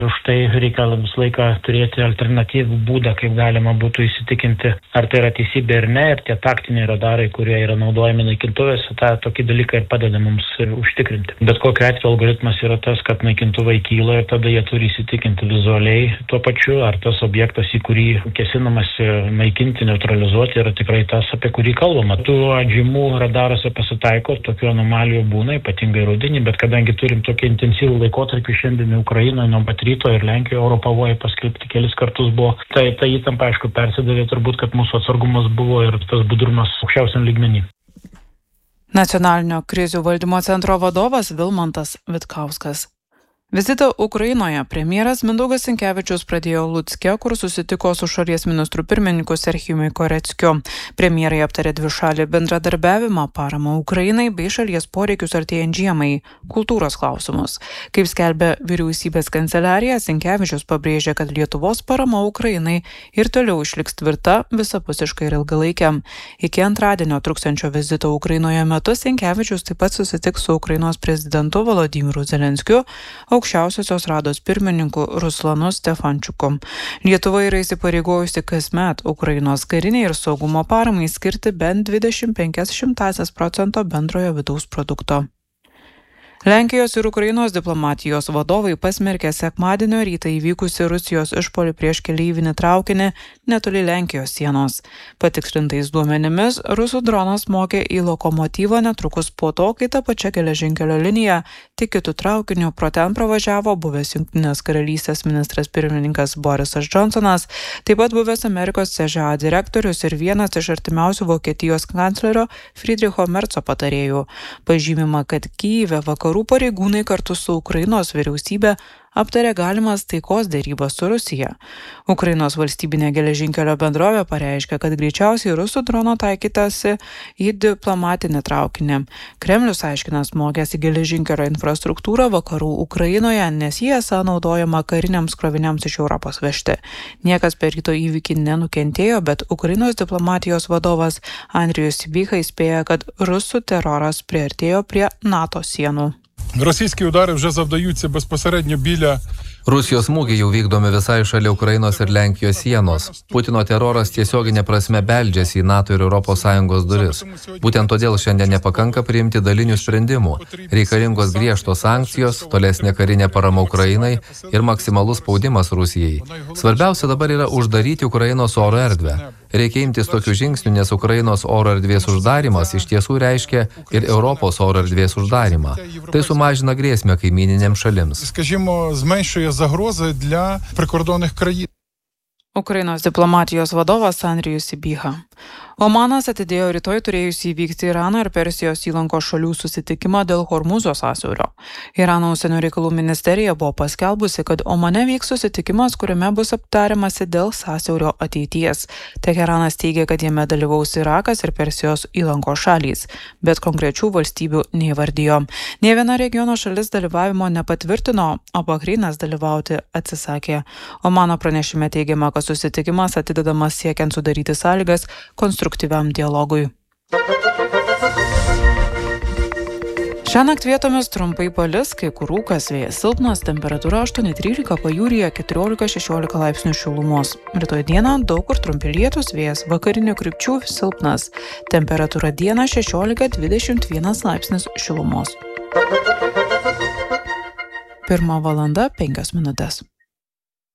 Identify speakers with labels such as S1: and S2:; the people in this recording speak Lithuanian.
S1: Už tai reikia visą laiką turėti alternatyvų būdą, kaip galima būtų įsitikinti, ar tai yra teisybė ar ne. Ir tie taktiniai radarai, kurie yra naudojami naikintuvėse, tokį dalyką ir padeda mums užtikrinti. Bet kokiu atveju algoritmas yra tas, kad naikintuvai kyla ir tada jie turi įsitikinti vizualiai tuo pačiu, ar tas objektas, į kurį kesinamasi naikinti, neutralizuoti, yra tikrai tas, apie kurį kalbama. Tų atžymų radaruose pasitaiko, tokių anomalijų būna, ypatingai rudenį, bet kadangi turim tokį intensyvų laikotarpį šiandien Ukrainoje, nuo pat ryto ir Lenkijoje oro pavojai paskelbti kelis kartus buvo, tai ta įtampa, aišku, persidavė turbūt, kad mūsų atsargumas buvo ir tas budrumas aukščiausiam lygmenį.
S2: Nacionalinio krizių valdymo centro vadovas Vilmantas Vitkauskas. Vizitą Ukrainoje premjeras Mindaugas Sinkevičius pradėjo Lucke, kur susitiko su šalies ministru pirmininku Serhijumi Koreckiu. Premjerai aptarė dvišalį bendradarbiavimą, paramą Ukrainai bei šalies poreikius artėjant žiemai, kultūros klausimus. Kaip skelbia vyriausybės kanceliarija, Sinkevičius pabrėžė, kad Lietuvos parama Ukrainai ir toliau išliks tvirta, visapusiškai ir ilgalaikė. Iki antradienio truksiančio vizito Ukrainoje metu Sinkevičius taip pat susitiks su Ukrainos prezidentu Volodymyru Zelenskiu, aukščiausiosios rados pirmininku Ruslanu Stefančiuku. Lietuva yra įsipareigojusi kasmet Ukrainos kariniai ir saugumo paramai skirti bent 25% bendrojo vidaus produkto. Lenkijos ir Ukrainos diplomatijos vadovai pasmerkė sekmadienio rytą įvykusi Rusijos išpuolį prieš keleivinį traukinį netoli Lenkijos sienos. Patikslintais duomenimis, rusų dronas smogė į lokomotyvą netrukus po to, kai ta pačia geležinkelio linija tik kitų traukinių pro ten pravažiavo buvęs Jungtinės karalystės ministras pirmininkas Borisas Džonsonas, taip pat buvęs Amerikos CŽA direktorius ir vienas iš artimiausių Vokietijos kanclerio Friedricho Merco patarėjų. Pažymima, kad Kyjive vakarų pareigūnai kartu su Ukrainos vyriausybė aptarė galimas taikos derybas su Rusija. Ukrainos valstybinė geležinkelio bendrovė pareiškė, kad greičiausiai rusų drono taikytasi į diplomatinį traukinį. Kremlius aiškina smogęs į geležinkelio infrastruktūrą vakarų Ukrainoje, nes jie esą naudojama kariniams kroviniams iš Europos vežti. Niekas per ryto įvykį nenukentėjo, bet Ukrainos diplomatijos vadovas Andrijus Sybiha įspėja, kad rusų teroras priartėjo prie NATO sienų.
S3: Російські удари вже завдаються безпосередньо біля
S4: Rusijos smūgiai jau vykdomi visai šalia Ukrainos ir Lenkijos sienos. Putino teroras tiesioginė prasme beldžiasi į NATO ir ES duris. Būtent todėl šiandien nepakanka priimti dalinių sprendimų. Reikalingos griežtos sankcijos, tolesnė karinė parama Ukrainai ir maksimalus spaudimas Rusijai. Svarbiausia dabar yra uždaryti Ukrainos oro erdvę. Reikia imtis tokių žingsnių, nes Ukrainos oro erdvės uždarimas iš tiesų reiškia ir Europos oro erdvės uždarimą. Tai sumažina grėsmę kaimyninėms šalims.
S3: Загрози для прикордонних країн.
S2: Ukrainos diplomatijos vadovas Andrijus Sybiha. Omanas atidėjo rytoj turėjusį įvykti Irano ir Persijos įlankos šalių susitikimą dėl Hormuzo sąsiaurio. Irano užsienio reikalų ministerija buvo paskelbusi, kad Omane vyks susitikimas, kuriame bus aptariamasi dėl sąsiaurio ateities. Teheranas teigia, kad jame dalyvaus Irakas ir Persijos įlankos šalys, bet konkrečių valstybių neįvardijo. Nė viena regiono šalis dalyvavimo nepatvirtino, o Bahreinas dalyvauti atsisakė. Omano pranešime teigiama, kad susitikimas atidedamas siekiant sudaryti sąlygas konstruktyviam dialogui. Šiąnakt vietomis trumpai palis, kai kur rūkas, vėjas silpnas, temperatūra 8-13, pajūryje 14-16 laipsnių šilumos. Rytoj dieną daug kur trumpi lietūs, vėjas vakarinių krypčių silpnas. Temperatūra dieną 16-21 laipsnis šilumos. 1:05.